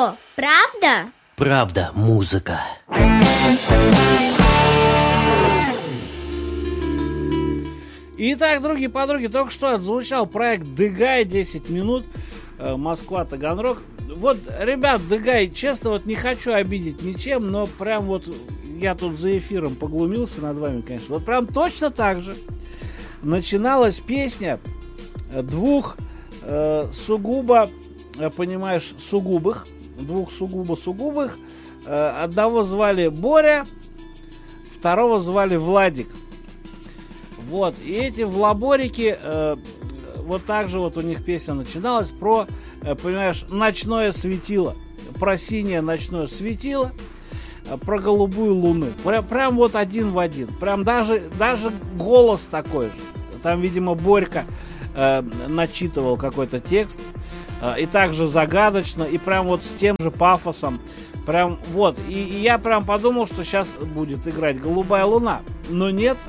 что, правда? Правда, музыка. Итак, другие подруги, только что отзвучал проект Дыгай, 10 минут, Москва, Таганрог. Вот, ребят, Дыгай, честно, вот не хочу обидеть ничем, но прям вот я тут за эфиром поглумился над вами, конечно. Вот прям точно так же начиналась песня двух сугубо, понимаешь, сугубых, двух сугубо-сугубых. Одного звали Боря, второго звали Владик. Вот, и эти влаборики, вот так же вот у них песня начиналась про, понимаешь, ночное светило, про синее ночное светило, про голубую луну. Прям вот один в один, прям даже голос такой же. Там, видимо, Борька начитывал какой-то текст, и также загадочно, и прям вот с тем же пафосом. Прям вот, и я прям подумал, что сейчас будет играть «Голубая луна». Но нет,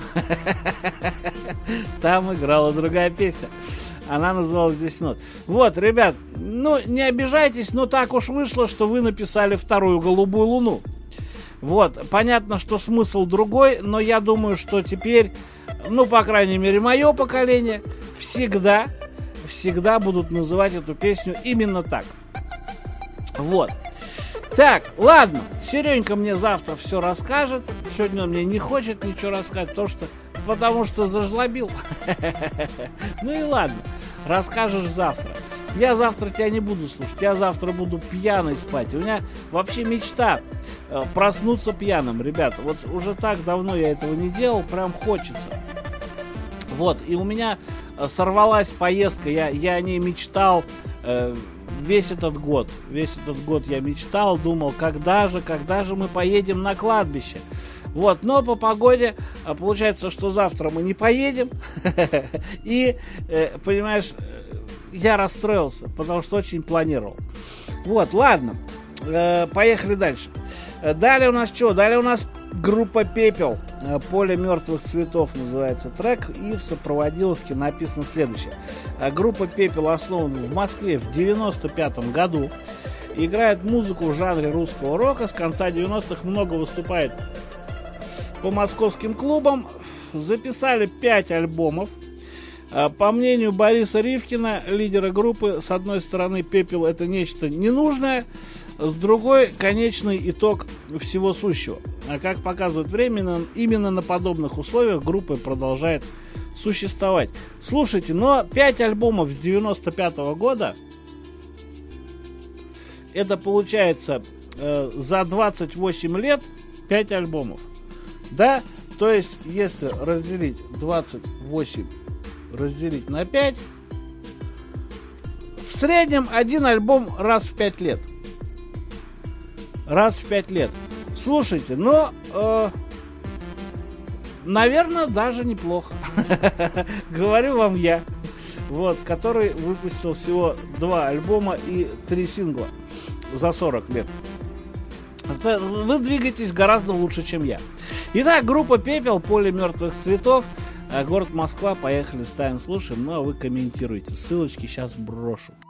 там играла другая песня. Она называлась «10 минут». Вот, ребят, ну не обижайтесь, но так уж вышло, что вы написали вторую «Голубую луну». Вот, понятно, что смысл другой, но я думаю, что теперь, ну, по крайней мере, мое поколение всегда будут называть эту песню именно так. Вот. Так, ладно, Серенька мне завтра все расскажет. Сегодня он мне не хочет ничего рассказать, потому что зажлобил. Ну и ладно, расскажешь завтра. Я завтра тебя не буду слушать, я завтра буду пьяный спать. У меня вообще мечта проснуться пьяным, ребята. Вот уже так давно я этого не делал, прям хочется. Вот, и у меня сорвалась поездка, я о ней мечтал весь этот год я мечтал, думал, когда же мы поедем на кладбище. Вот, но по погоде получается, что завтра мы не поедем. И, понимаешь, я расстроился, потому что очень планировал. Вот, ладно, поехали дальше. Далее у нас что? Далее у нас группа «Пепел». «Поле мертвых цветов» называется трек. И в сопроводиловке написано следующее. Группа «Пепел» основана в Москве в 95 году. Играет музыку в жанре русского рока. С конца 90-х много выступает по московским клубам. Записали 5 альбомов. По мнению Бориса Ривкина, лидера группы, с одной стороны, «Пепел» — это нечто ненужное, с другой — конечный итог всего сущего. А как показывает время, именно на подобных условиях группа продолжает существовать. Слушайте, но 5 альбомов с 95 года, это получается за 28 лет 5 альбомов. Да, то есть, если разделить 28 разделить на 5, в среднем один альбом раз в 5 лет. Раз в 5 лет. Слушайте, но, наверное, даже неплохо. Говорю вам я, вот, который выпустил всего 2 альбома и 3 сингла за 40 лет. Вы двигаетесь гораздо лучше, чем я. Итак, группа «Пепел», «Поле мертвых цветов», город Москва. Поехали, ставим, слушаем. Ну а вы комментируйте. Ссылочки сейчас брошу.